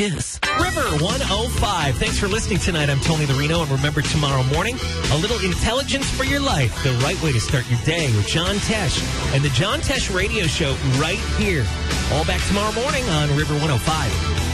Kiss. River 105. Thanks for listening tonight. I'm Tony the Reno, and remember tomorrow morning, a little intelligence for your life. The right way to start your day with John Tesh and the John Tesh Radio Show right here. All back tomorrow morning on River 105.